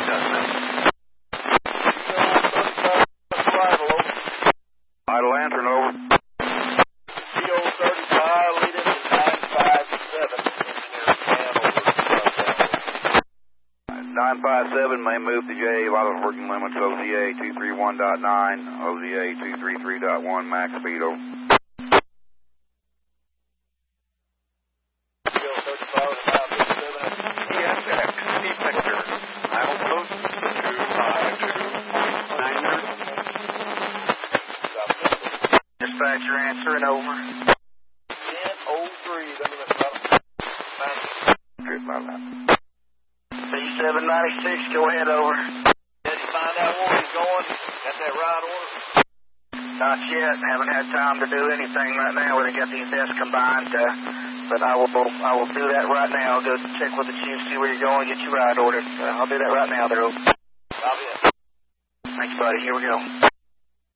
Idle Lantern, over. CO35, lead into 957 may move to J, vital working limits, OZA 231.9, OZA 233.1, max speed, over. Dispatcher answering, over. 1003, C796, go ahead, over. Did you find out where he's going? Got that ride order? Not yet. Haven't had time to do anything right now. We got these desks combined, but I will do that right now. I'll go check with the chief, see where you're going, get your ride order. I'll do that right now, there. Copy it. Thanks, buddy. Here we go.